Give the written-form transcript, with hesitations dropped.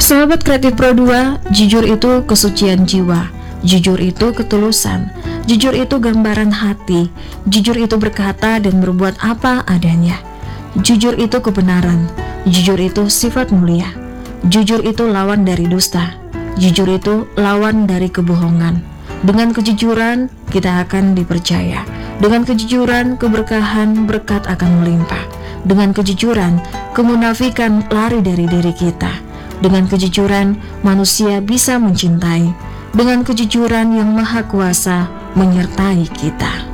Sahabat Kreatif Pro 2, jujur itu kesucian jiwa, jujur itu ketulusan, jujur itu gambaran hati, jujur itu berkata dan berbuat apa adanya, jujur itu kebenaran, jujur itu sifat mulia, jujur itu lawan dari dusta, jujur itu lawan dari kebohongan. Dengan kejujuran kita akan dipercaya, dengan kejujuran keberkahan berkat akan melimpah, dengan kejujuran kemunafikan lari dari diri kita. Dengan kejujuran, manusia bisa mencintai. Dengan kejujuran yang maha kuasa menyertai kita.